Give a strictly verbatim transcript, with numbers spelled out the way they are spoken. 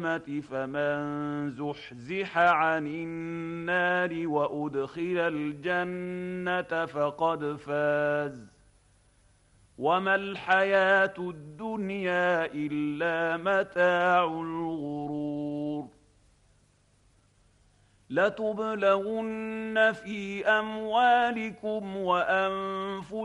فمن زحزح عن النار وأدخل الجنة فقد فاز وما الحياة الدنيا إلا متاع الغرور لتبلغن في أموالكم وأنفسكم